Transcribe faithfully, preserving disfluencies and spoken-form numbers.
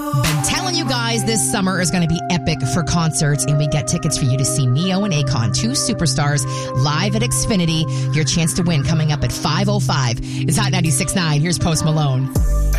Been telling you guys this summer is going to be epic for concerts, and we get tickets for you to see Neo and Akon, two superstars, live at Xfinity. Your chance to win coming up at five oh five. It's Hot ninety-six point nine. Here's Post Malone.